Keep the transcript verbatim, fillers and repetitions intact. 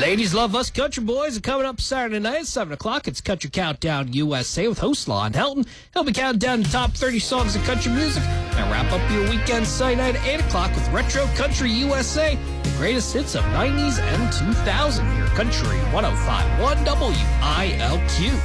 Ladies love us country boys. And coming up Saturday night at seven o'clock, it's Country Countdown U S A with host Lon Helton. He'll be counting down the top thirty songs of country music and wrap up your weekend Sunday night at eight o'clock with Retro Country U S A, the greatest hits of nineties and two thousand. Here, Country one oh five point one W I L Q.